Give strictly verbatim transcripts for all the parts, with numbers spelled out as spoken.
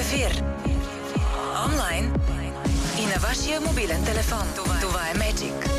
ефир. Онлайн и на вашия мобилен телефон. Това, Това е Magic.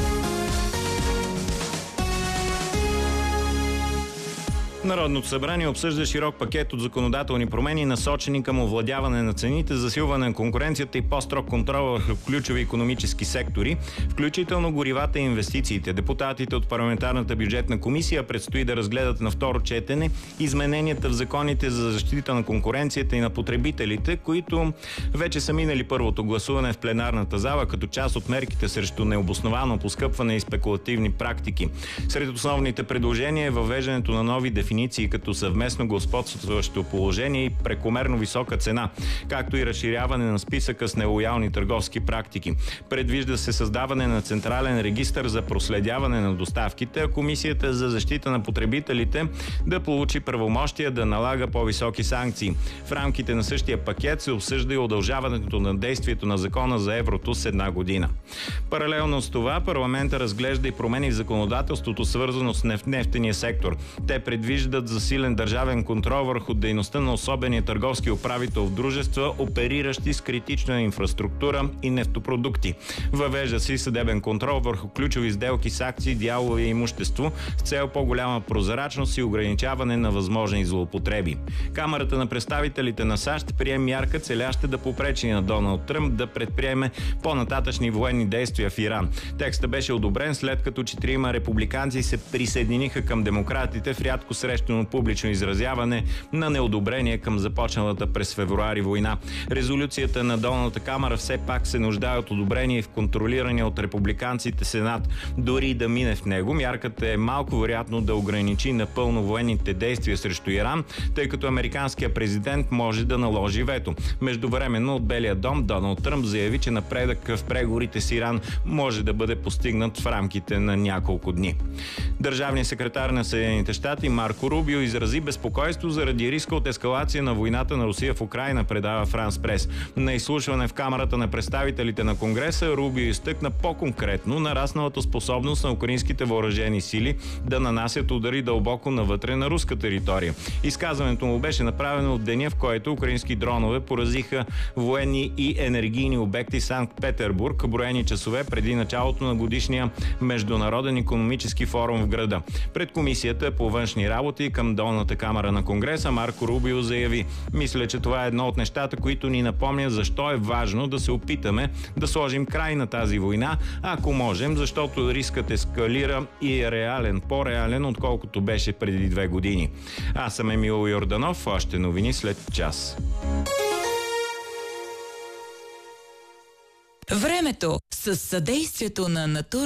Народното събрание обсъжда широк пакет от законодателни промени, насочени към овладяване на цените, засилване на конкуренцията и по-строг контрол върху ключови икономически сектори, включително горивата и инвестициите. Депутатите от парламентарната бюджетна комисия предстои да разгледат на второ четене измененията в законите за защита на конкуренцията и на потребителите, които вече са минали първото гласуване в пленарната зала като част от мерките срещу необосновано поскъпване и спекулативни практики. Сред основните предложения е въвеждането на нови дефиниции като съвместно господстващо положение и прекомерно висока цена, както и разширяване на списъка с нелоялни търговски практики. Предвижда се създаване на централен регистър за проследяване на доставките, а Комисията за защита на потребителите да получи правомощия да налага по-високи санкции. В рамките на същия пакет се обсъжда и удължаването на действието на закона за еврото с една година. Паралелно с това, парламента разглежда и промени в законодателството, свързано с нефтения сектор. Те предвиждат засилен държавен контрол върху дейността на особения търговски управител в дружества, опериращи с критична инфраструктура и нефтопродукти. Въвежда се и съдебен контрол върху ключови сделки с акции, дялове и имущество с цел по-голяма прозрачност и ограничаване на възможни злоупотреби. Камарата на представителите на САЩ прие мярка, целяща да попречи на Доналд Тръмп да предприеме по-нататъчни военни действия в Иран. Текстът беше одобрен, след като четирима републиканци се присъединиха към демократите в рядко срещано публично изразяване на неодобрение към започналата през февруари война. Резолюцията на долната камара все пак се нуждае от одобрение в контролирания от републиканците Сенат. Дори да мине в него, мярката е малко вероятно да ограничи напълно военните действия срещу Иран, тъй като американският президент може да наложи вето. Междувременно от Белия дом Доналд Тръмп заяви, че напредък в преговорите с Иран може да бъде постигнат в рамките на няколко дни. Държавният секретар на Съединените щати Марко Рубио изрази безпокойство заради риска от ескалация на войната на Русия в Украйна, предава Франс Прес. На изслушване в Камарата на представителите на Конгреса Рубио изтъкна по-конкретно нарасналата способност на украинските въоръжени сили да нанасят удари дълбоко навътре на руска територия. Изказването му беше направено от деня, в който украински дронове поразиха военни и енергийни обекти в Санкт-Петербург, броени часове преди началото на годишния Международен икономически форум в града. Пред Комисията по външни работи към долната камара на Конгреса Марко Рубио заяви: "Мисля, че това е едно от нещата, които ни напомнят защо е важно да се опитаме да сложим край на тази война, ако можем, защото рискът ескалира и е реален, по-реален, отколкото беше преди две години." Аз съм Емил Йорданов, още новини след час. Времето с съдействието на Натур